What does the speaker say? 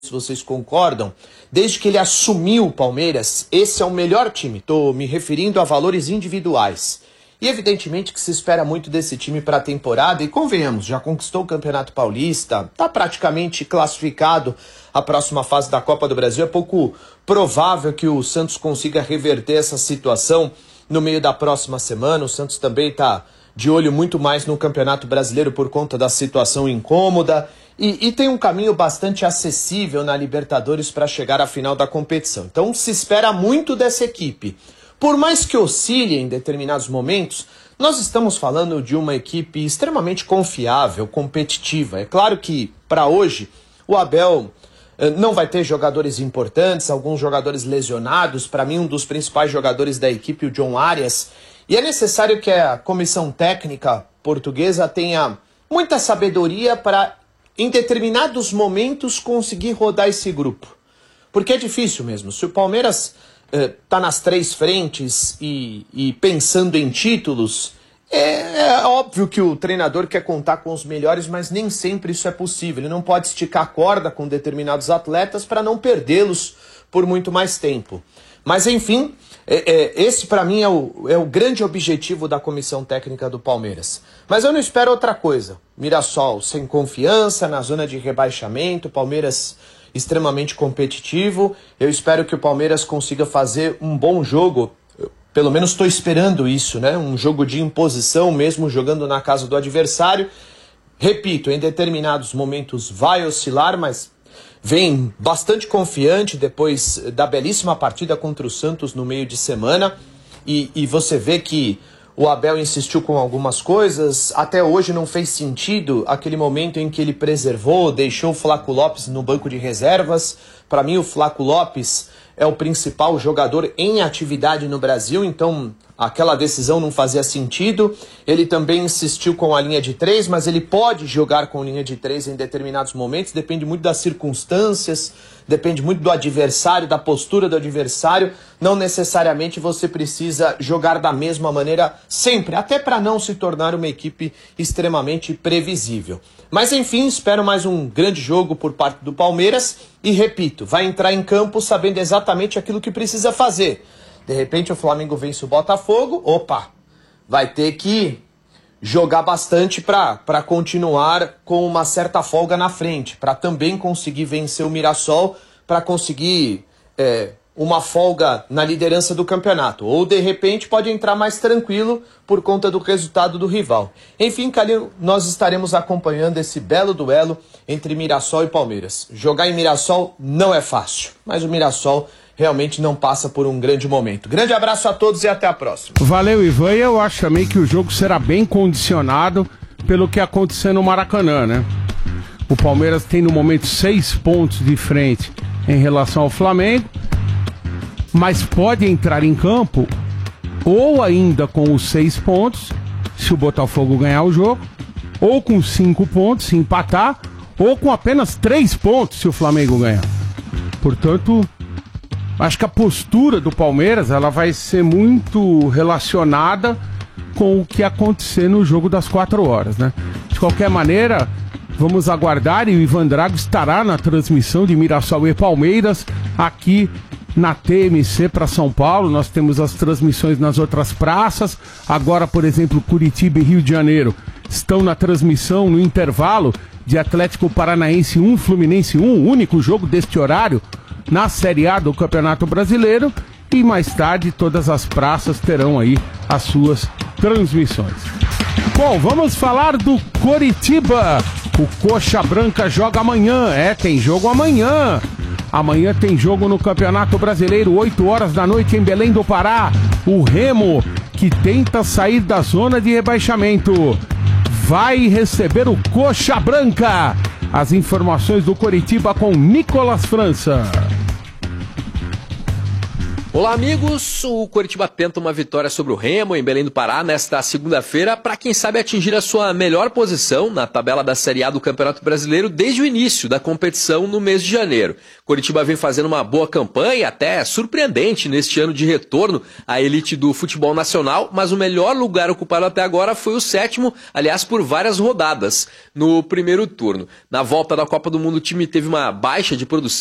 se vocês concordam, desde que ele assumiu o Palmeiras, esse é o melhor time. Estou me referindo a valores individuais. E evidentemente que se espera muito desse time para a temporada, e convenhamos, já conquistou o Campeonato Paulista, está praticamente classificado à próxima fase da Copa do Brasil. É pouco provável que o Santos consiga reverter essa situação no meio da próxima semana. O Santos também está de olho muito mais no Campeonato Brasileiro por conta da situação incômoda. E tem um caminho bastante acessível na Libertadores para chegar à final da competição. Então se espera muito dessa equipe. Por mais que oscile em determinados momentos, nós estamos falando de uma equipe extremamente confiável, competitiva. É claro que, para hoje, o Abel não vai ter jogadores importantes, alguns jogadores lesionados. Para mim, um dos principais jogadores da equipe, o John Arias. E é necessário que a comissão técnica portuguesa tenha muita sabedoria para, em determinados momentos, conseguir rodar esse grupo. Porque é difícil mesmo. Se o Palmeiras tá nas três frentes e pensando em títulos, é óbvio que o treinador quer contar com os melhores, mas nem sempre isso é possível. Ele não pode esticar a corda com determinados atletas para não perdê-los por muito mais tempo. Mas enfim, esse para mim é o grande objetivo da comissão técnica do Palmeiras. Mas eu não espero outra coisa. Mirassol sem confiança, na zona de rebaixamento, Palmeiras extremamente competitivo. Eu espero que o Palmeiras consiga fazer um bom jogo. Pelo menos estou esperando isso, né? Um jogo de imposição, mesmo jogando na casa do adversário. Repito, em determinados momentos vai oscilar, mas vem bastante confiante depois da belíssima partida contra o Santos no meio de semana. E você vê que o Abel insistiu com algumas coisas. Até hoje não fez sentido aquele momento em que ele preservou, deixou o Flaco Lopes no banco de reservas. Para mim, o Flaco Lopes é o principal jogador em atividade no Brasil, então aquela decisão não fazia sentido. Ele também insistiu com a linha de 3, mas ele pode jogar com linha de 3 em determinados momentos, depende muito das circunstâncias, depende muito do adversário, da postura do adversário. Não necessariamente você precisa jogar da mesma maneira sempre, até para não se tornar uma equipe extremamente previsível. Mas enfim, espero mais um grande jogo por parte do Palmeiras e repito, vai entrar em campo sabendo exatamente aquilo que precisa fazer. De repente o Flamengo vence o Botafogo, vai ter que jogar bastante para continuar com uma certa folga na frente, para também conseguir vencer o Mirassol, para conseguir uma folga na liderança do campeonato. Ou de repente pode entrar mais tranquilo por conta do resultado do rival. Enfim, Calil, nós estaremos acompanhando esse belo duelo entre Mirassol e Palmeiras. Jogar em Mirassol não é fácil, mas o Mirassol realmente não passa por um grande momento. Grande abraço a todos e até a próxima. Valeu, Ivan. Eu acho também que o jogo será bem condicionado pelo que aconteceu no Maracanã, né? O Palmeiras tem no momento 6 pontos de frente em relação ao Flamengo, mas pode entrar em campo ou ainda com os 6 pontos, se o Botafogo ganhar o jogo, ou com 5 pontos, se empatar, ou com apenas 3 pontos, se o Flamengo ganhar. Portanto, acho que a postura do Palmeiras ela vai ser muito relacionada com o que acontecer no jogo das 4 horas, né? De qualquer maneira, vamos aguardar, e o Ivan Drago estará na transmissão de Mirassol e Palmeiras aqui na TMC para São Paulo. Nós temos as transmissões nas outras praças. Agora, por exemplo, Curitiba e Rio de Janeiro estão na transmissão no intervalo de Atlético Paranaense 1, Fluminense 1, o único jogo deste horário na Série A do Campeonato Brasileiro. E mais tarde todas as praças terão aí as suas transmissões. Bom, vamos falar do Coritiba. O Coxa Branca joga amanhã. Tem jogo amanhã. Amanhã tem jogo no Campeonato Brasileiro, 8 horas da noite em Belém do Pará. O Remo, que tenta sair da zona de rebaixamento, vai receber o Coxa Branca. As informações do Coritiba com Nicolas França. Olá, amigos! O Coritiba tenta uma vitória sobre o Remo em Belém do Pará nesta segunda-feira para, quem sabe, atingir a sua melhor posição na tabela da Série A do Campeonato Brasileiro desde o início da competição no mês de janeiro. Coritiba vem fazendo uma boa campanha, até surpreendente neste ano de retorno à elite do futebol nacional, mas o melhor lugar ocupado até agora foi o 7º, aliás, por várias rodadas no primeiro turno. Na volta da Copa do Mundo, o time teve uma baixa de produção